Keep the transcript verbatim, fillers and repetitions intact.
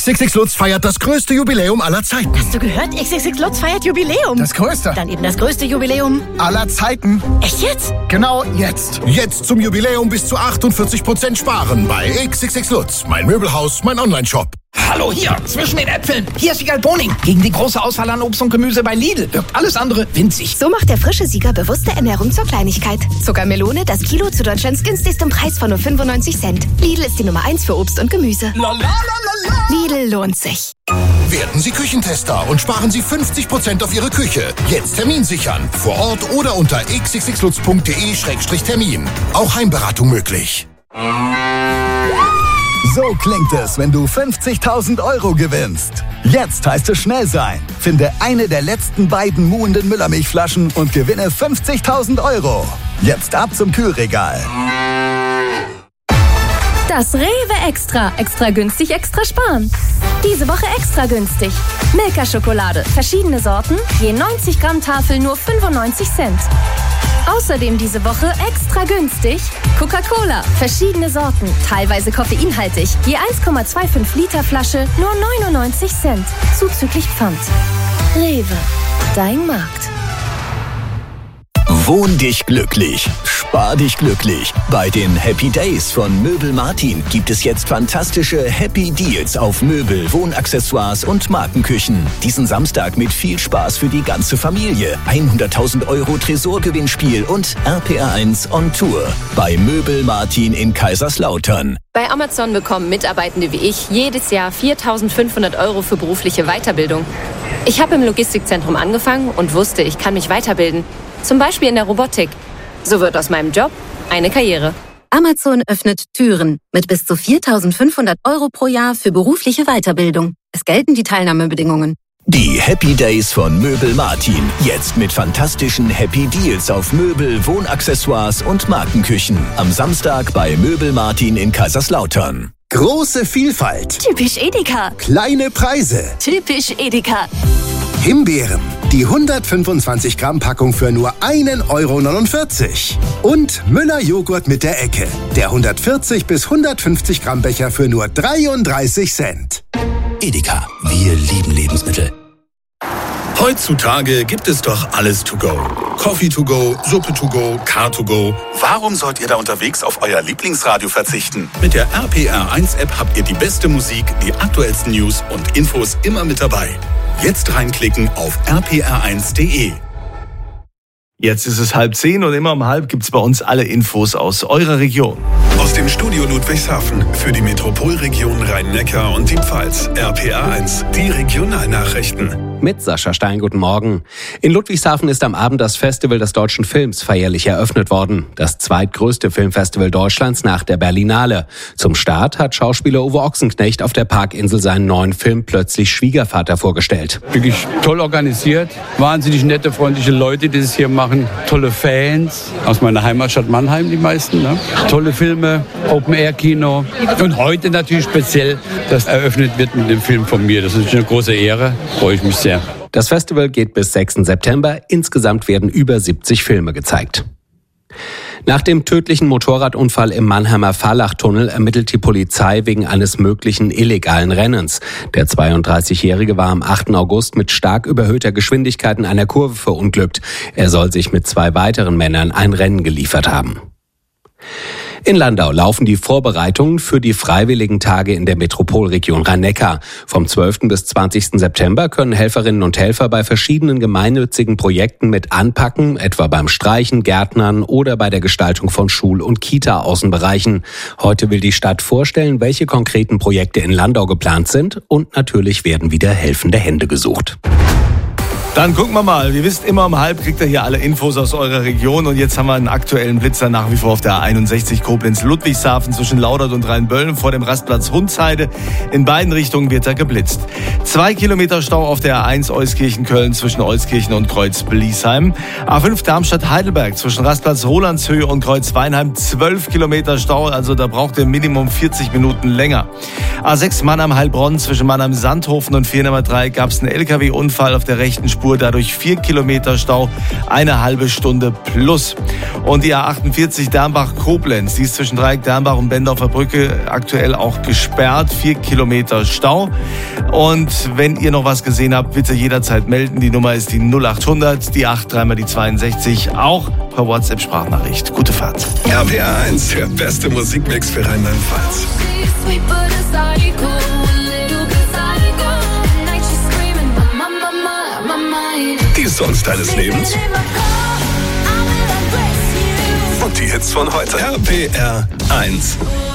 X X X Lutz feiert das größte Jubiläum aller Zeiten. Hast du gehört? X X X Lutz feiert Jubiläum. Das größte? Dann eben das größte Jubiläum aller Zeiten. Echt jetzt? Genau jetzt. Jetzt zum Jubiläum bis zu achtundvierzig Prozent sparen bei X X X Lutz. Mein Möbelhaus, mein Onlineshop. Hallo hier, zwischen den Äpfeln. Hier ist Siegal Boning. Gegen die große Auswahl an Obst und Gemüse bei Lidl wirkt alles andere winzig. So macht der frische Sieger bewusste Ernährung zur Kleinigkeit. Zuckermelone, das Kilo zu Deutschlands günstigstem Preis von nur fünfundneunzig Cent. Lidl ist die Nummer eins für Obst und Gemüse. Lalalala. Lidl lohnt sich. Werden Sie Küchentester und sparen Sie fünfzig Prozent auf Ihre Küche. Jetzt Termin sichern. Vor Ort oder unter x x x lutz punkt d e Schrägstrich Termin. Auch Heimberatung möglich. So klingt es, wenn du fünfzigtausend Euro gewinnst. Jetzt heißt es schnell sein. Finde eine der letzten beiden muhenden Müllermilchflaschen und gewinne fünfzigtausend Euro. Jetzt ab zum Kühlregal. Das Rewe Extra. Extra günstig, extra sparen. Diese Woche extra günstig. Milka-Schokolade. Verschiedene Sorten. Je neunzig Gramm Tafel nur fünfundneunzig Cent. Außerdem diese Woche extra günstig Coca-Cola. Verschiedene Sorten. Teilweise koffeinhaltig. Je eins Komma fünfundzwanzig Liter Flasche nur neunundneunzig Cent. Zuzüglich Pfand. Rewe. Dein Markt. Wohn dich glücklich, spar dich glücklich. Bei den Happy Days von Möbel Martin gibt es jetzt fantastische Happy Deals auf Möbel, Wohnaccessoires und Markenküchen. Diesen Samstag mit viel Spaß für die ganze Familie. hunderttausend Euro Tresorgewinnspiel und R P R eins on Tour. Bei Möbel Martin in Kaiserslautern. Bei Amazon bekommen Mitarbeitende wie ich jedes Jahr viertausendfünfhundert Euro für berufliche Weiterbildung. Ich habe im Logistikzentrum angefangen und wusste, ich kann mich weiterbilden. Zum Beispiel in der Robotik. So wird aus meinem Job eine Karriere. Amazon öffnet Türen mit bis zu viertausendfünfhundert Euro pro Jahr für berufliche Weiterbildung. Es gelten die Teilnahmebedingungen. Die Happy Days von Möbel Martin. Jetzt mit fantastischen Happy Deals auf Möbel, Wohnaccessoires und Markenküchen. Am Samstag bei Möbel Martin in Kaiserslautern. Große Vielfalt. Typisch Edeka. Kleine Preise. Typisch Edeka. Himbeeren. Die hundertfünfundzwanzig Gramm Packung für nur ein Euro neunundvierzig. Und Müller Joghurt mit der Ecke. Der hundertvierzig bis hundertfünfzig Gramm Becher für nur dreiunddreißig Cent. Edeka. Wir lieben Lebensmittel. Heutzutage gibt es doch alles to go. Coffee to go, Suppe to go, Car to go. Warum sollt ihr da unterwegs auf euer Lieblingsradio verzichten? Mit der R P R eins App habt ihr die beste Musik, die aktuellsten News und Infos immer mit dabei. Jetzt reinklicken auf r p r eins punkt d e. Jetzt ist es halb zehn und immer um halb gibt's bei uns alle Infos aus eurer Region. Aus dem Studio Ludwigshafen für die Metropolregion Rhein-Neckar und die Pfalz. R P R eins, die Regionalnachrichten. Mit Sascha Stein, guten Morgen. In Ludwigshafen ist am Abend das Festival des deutschen Films feierlich eröffnet worden. Das zweitgrößte Filmfestival Deutschlands nach der Berlinale. Zum Start hat Schauspieler Uwe Ochsenknecht auf der Parkinsel seinen neuen Film Plötzlich Schwiegervater vorgestellt. Wirklich toll organisiert, wahnsinnig nette, freundliche Leute, die es hier machen. Tolle Fans, aus meiner Heimatstadt Mannheim die meisten. Ne? Tolle Filme, Open-Air-Kino und heute natürlich speziell, das eröffnet wird mit dem Film von mir. Das ist eine große Ehre, freue ich mich sehr. Das Festival geht bis sechsten September. Insgesamt werden über siebzig Filme gezeigt. Nach dem tödlichen Motorradunfall im Mannheimer Fahrlachtunnel ermittelt die Polizei wegen eines möglichen illegalen Rennens. Der zweiunddreißigjährige war am achten August mit stark überhöhter Geschwindigkeit in einer Kurve verunglückt. Er soll sich mit zwei weiteren Männern ein Rennen geliefert haben. In Landau laufen die Vorbereitungen für die Freiwilligen Tage in der Metropolregion Rhein-Neckar. Vom zwölften bis zwanzigsten September können Helferinnen und Helfer bei verschiedenen gemeinnützigen Projekten mit anpacken, etwa beim Streichen, Gärtnern oder bei der Gestaltung von Schul- und Kita-Außenbereichen. Heute will die Stadt vorstellen, welche konkreten Projekte in Landau geplant sind, und natürlich werden wieder helfende Hände gesucht. Dann gucken wir mal. Ihr wisst, immer um halb kriegt ihr hier alle Infos aus eurer Region. Und jetzt haben wir einen aktuellen Blitzer nach wie vor auf der A einundsechzig Koblenz-Ludwigshafen zwischen Laudert und Rheinböllen vor dem Rastplatz Hundsheide. In beiden Richtungen wird er geblitzt. Zwei Kilometer Stau auf der A eins Euskirchen-Köln zwischen Euskirchen und Kreuz-Bliesheim. A fünf Darmstadt-Heidelberg zwischen Rastplatz Rolandshöhe und Kreuz-Weinheim. Zwölf Kilometer Stau, also da braucht ihr Minimum vierzig Minuten länger. A sechs Mannheim-Heilbronn zwischen Mannheim-Sandhofen und vier Nummer drei gab es einen L K W-Unfall auf der rechten Spur. Dadurch vier Kilometer Stau, eine halbe Stunde plus. Und die A achtundvierzig Dernbach-Koblenz, die ist zwischen Dreieck Dernbach und Bendorfer Brücke aktuell auch gesperrt. Vier Kilometer Stau. Und wenn ihr noch was gesehen habt, bitte jederzeit melden. Die Nummer ist die null acht hundert, die acht, dreimal die zweiundsechzig, auch per WhatsApp-Sprachnachricht. Gute Fahrt. R P R eins, der beste Musikmix für Rheinland-Pfalz. Die Songs deines Lebens und die Hits von heute. R P R eins.